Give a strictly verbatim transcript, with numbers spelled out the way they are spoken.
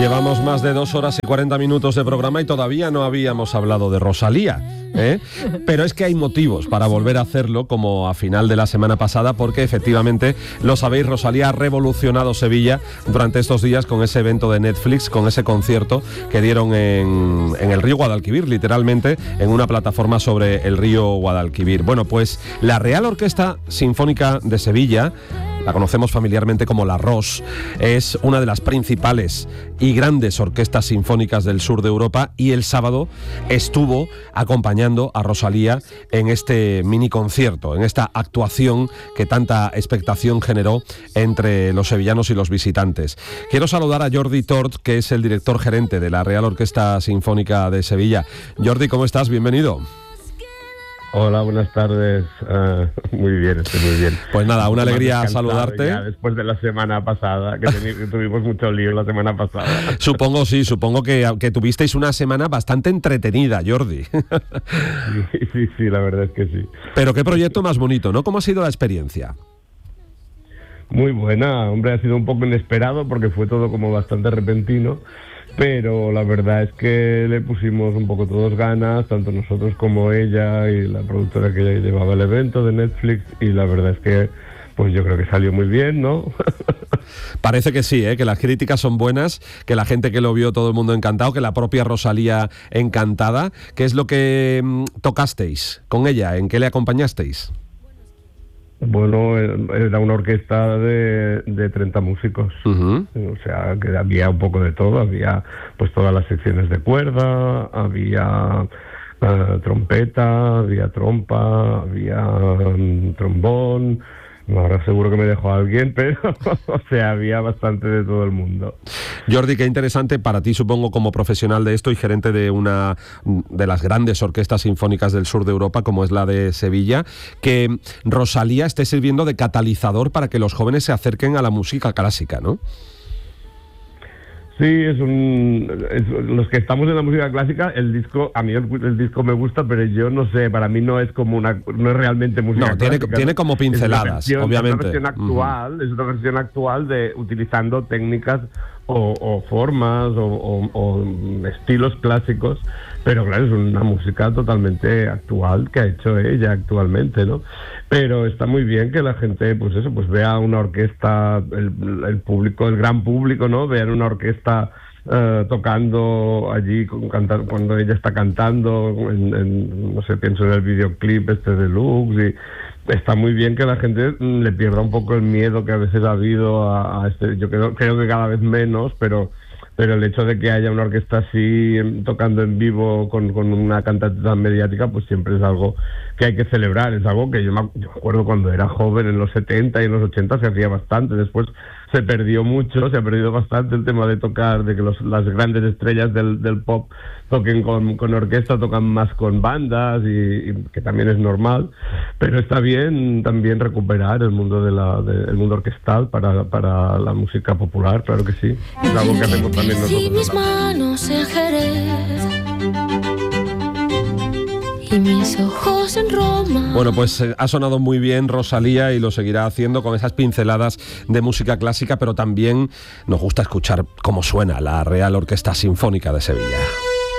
Llevamos más de dos horas y cuarenta minutos de programa y todavía no habíamos hablado de Rosalía, ¿eh? Pero es que hay motivos para volver a hacerlo, como a final de la semana pasada, porque efectivamente, lo sabéis, Rosalía ha revolucionado Sevilla durante estos días con ese evento de Netflix, con ese concierto que dieron en, en el río Guadalquivir, literalmente, en una plataforma sobre el río Guadalquivir. Bueno, pues la Real Orquesta Sinfónica de Sevilla, la conocemos familiarmente como la R O S, es una de las principales y grandes orquestas sinfónicas del sur de Europa, y el sábado estuvo acompañando a Rosalía en este mini concierto, en esta actuación que tanta expectación generó entre los sevillanos y los visitantes. Quiero saludar a Jordi Tort, que es el director gerente de la Real Orquesta Sinfónica de Sevilla. Jordi, ¿cómo estás? Bienvenido. Hola, buenas tardes. Uh, muy bien, estoy muy bien. Pues nada, una alegría saludarte. Ya después de la semana pasada, que, teni- que tuvimos mucho lío la semana pasada. Supongo, sí, supongo que, que tuvisteis una semana bastante entretenida, Jordi. Sí, sí, sí, la verdad es que sí. Pero qué proyecto más bonito, ¿no? ¿Cómo ha sido la experiencia? Muy buena, hombre, ha sido un poco inesperado porque fue todo como bastante repentino, pero la verdad es que le pusimos un poco todos ganas, tanto nosotros como ella y la productora que llevaba el evento de Netflix, y la verdad es que pues yo creo que salió muy bien, ¿no? Parece que sí, ¿eh? Que las críticas son buenas, que la gente que lo vio, todo el mundo encantado, que la propia Rosalía encantada. ¿Qué es lo que mmm, tocasteis con ella? ¿En qué le acompañasteis? Bueno, era una orquesta de, de treinta músicos, uh-huh. O sea, que había un poco de todo, había pues todas las secciones de cuerda, había uh, trompeta, había trompa, había um, trombón. Ahora seguro que me dejó a alguien, pero o sea, había bastante de todo el mundo. Jordi, qué interesante para ti, supongo, como profesional de esto y gerente de una de las grandes orquestas sinfónicas del sur de Europa, como es la de Sevilla, que Rosalía esté sirviendo de catalizador para que los jóvenes se acerquen a la música clásica, ¿no? Sí, es un es, los que estamos en la música clásica, el disco, a mí el, el disco me gusta, pero yo no sé, para mí no es como una, no es realmente música no, clásica. Tiene, tiene como pinceladas, versión, obviamente. Es una versión actual, uh-huh. es una versión actual de utilizando técnicas o, o formas o, o, o estilos clásicos, pero claro, es una música totalmente actual que ha hecho ella actualmente, ¿no? Pero está muy bien que la gente, pues eso, pues vea una orquesta, el, el público, el gran público, ¿no? Vean una orquesta uh, tocando allí, con, cantar, cuando ella está cantando, en, en, no sé, pienso en el videoclip este de Lux, y está muy bien que la gente le pierda un poco el miedo que a veces ha habido a, a este, yo creo, creo que cada vez menos, pero... pero el hecho de que haya una orquesta así tocando en vivo con, con una cantante tan mediática, pues siempre es algo que hay que celebrar. Es algo que yo me, yo me acuerdo cuando era joven, en los setenta y en los ochenta se hacía bastante. Después se perdió mucho, se ha perdido bastante el tema de tocar, de que los, las grandes estrellas del, del pop toquen con, con orquesta, tocan más con bandas, y, y que también es normal, pero está bien también recuperar el mundo de la de, el mundo orquestal para, para la música popular, claro que sí. Es algo que hacemos también nosotros. Mis manos en Jerez y mis ojos en Roma. Bueno, pues eh, ha sonado muy bien Rosalía y lo seguirá haciendo con esas pinceladas de música clásica, pero también nos gusta escuchar cómo suena la Real Orquesta Sinfónica de Sevilla.